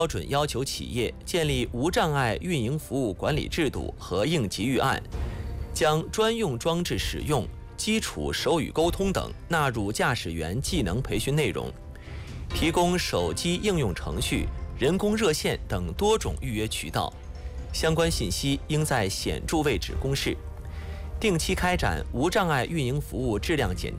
标准要求企业建立无障碍运营服务管理制度和应急预案，将专用装置使用、基础手语沟通等纳入驾驶员技能培训内容，提供手机应用程序、人工热线等多种预约渠道，相关信息应在显著位置公示。定期开展无障碍运营服务质量检查。